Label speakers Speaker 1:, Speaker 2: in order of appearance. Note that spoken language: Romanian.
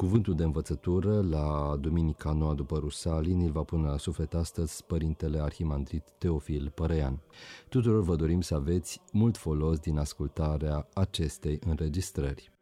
Speaker 1: Cuvântul de învățătură la Duminica Noua după Rusalii îl va pune la suflet astăzi Părintele Arhimandrit Teofil Părean. Tuturor vă dorim să aveți mult folos din ascultarea acestei înregistrări.